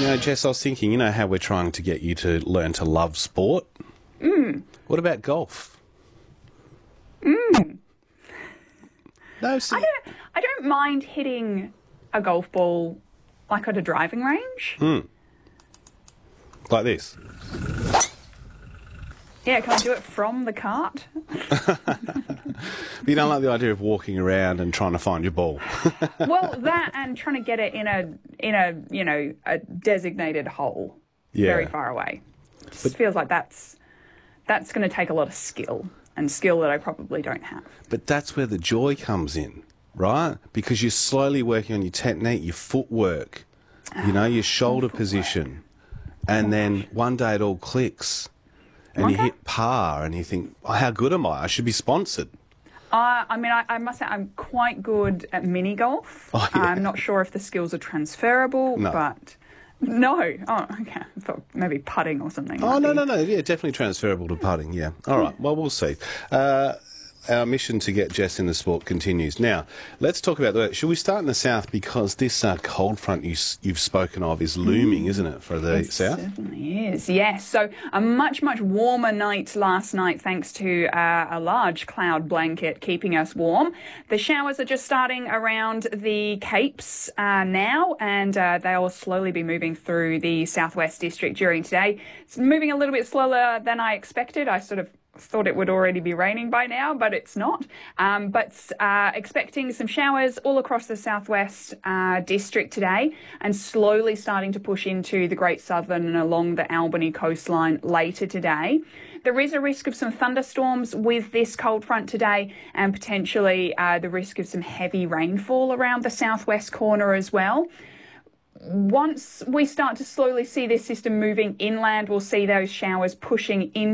Jess, I was thinking, you know how we're trying to get you to learn to love sport? What about golf? No, see, I don't mind hitting a golf ball like at a driving range. like this. Yeah, can I do it from the cart? But you don't like the idea of walking around and trying to find your ball. Well, that and trying to get it in a designated hole very far away. Just feels like that's going to take a lot of skill that I probably don't have. But that's where the joy comes in, right? Because you're slowly working on your technique, your footwork, your shoulder position. And then one day it all clicks. And you hit par and you think, oh, how good am I? I should be sponsored. I must say I'm quite good at mini golf. Oh, yeah. I'm not sure if the skills are transferable, but... No. Oh, okay. I thought maybe putting or something. Oh, no. Yeah, definitely transferable to putting, yeah. All right, well, we'll see. Our mission to get Jess in the sport continues. Now, let's talk about the weather. Should we start in the south? Because this cold front you've spoken of is looming, isn't it, for the south? It certainly is, yes. So a much, much warmer night last night thanks to a large cloud blanket keeping us warm. The showers are just starting around the Capes now, and they'll slowly be moving through the southwest district during today. It's moving a little bit slower than I expected. I sort of thought it would already be raining by now, but it's not. Expecting some showers all across the southwest district today and slowly starting to push into the Great Southern and along the Albany coastline later today. There is a risk of some thunderstorms with this cold front today and potentially the risk of some heavy rainfall around the southwest corner as well. Once we start to slowly see this system moving inland, we'll see those showers pushing in